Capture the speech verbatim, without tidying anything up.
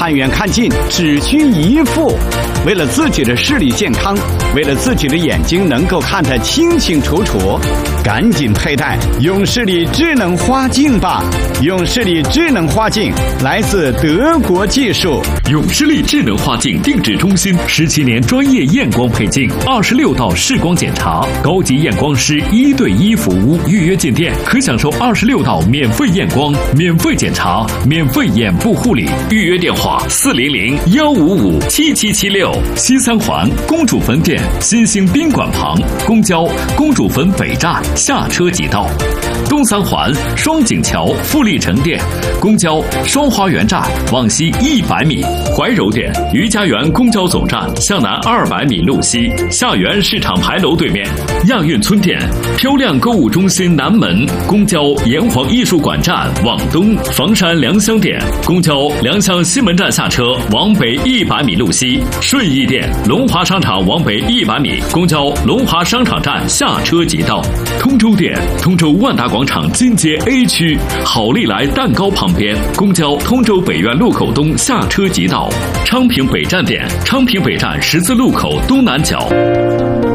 看远看近，只需一副。为了自己的视力健康，为了自己的眼睛能够看得清清楚楚，赶紧佩戴永视力智能花镜吧！永视力智能花镜来自德国技术， 永视力智能花镜定制中心十七年专业验光配镜，二十六道视光检查，高级验光师一对一服务。预约进店可享受二十六道免费验光、免费检查、免费眼部护理。预约电话：四零零幺五五七七七六。西三环公主坟店新兴宾馆旁，公交公主坟北站下车即到。东三环双井桥富力城店，公交双花园站往西一百米。怀柔店余家园公交总站向南二百米路西，下园市场牌楼对面。亚运村店漂亮购物中心南门，公交炎黄艺术馆站往东。房山良乡店公交良乡西门站下车往北一百米路西。顺义店龙华商场往北一百米，公交龙华商场站下车即到。通州店通州万达广场金街 A 区好利来蛋糕旁边，公交通州北苑路口东下车即到。昌平北站店昌平北站十字路口东南角。